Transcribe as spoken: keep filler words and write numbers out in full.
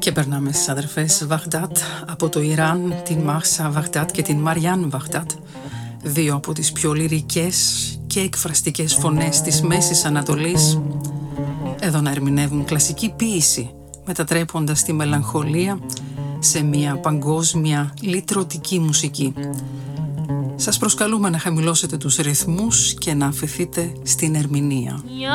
Και περνάμε στις αδερφές Βαγδάτ από το Ιράν, την Μάχσα Βαγδάτ και την Μαριάν Βαγδάτ, δύο από τις πιο λυρικές και εκφραστικές φωνές της Μέσης Ανατολής, εδώ να ερμηνεύουν κλασική ποίηση, μετατρέποντας τη μελαγχολία σε μια παγκόσμια λυτρωτική μουσική. Σας προσκαλούμε να χαμηλώσετε τους ρυθμούς και να αφηθείτε στην ερμηνεία.